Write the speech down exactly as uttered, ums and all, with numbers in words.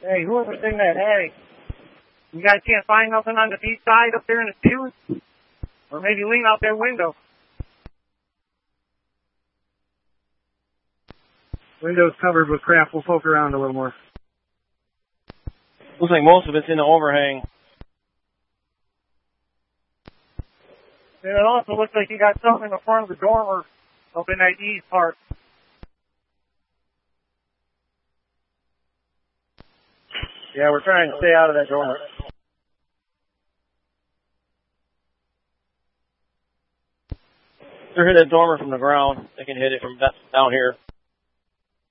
Hey, whoever's in that hay, you guys can't find nothing on the east side up there in the field? Or maybe lean out that window. Window's covered with crap. We'll poke around a little more. Looks like most of it's in the overhang. And it also looks like you got something in the front of the dormer up in that east part. Yeah, we're trying to stay out of that dormer. They're hitting that dormer from the ground. They can hit it from down here.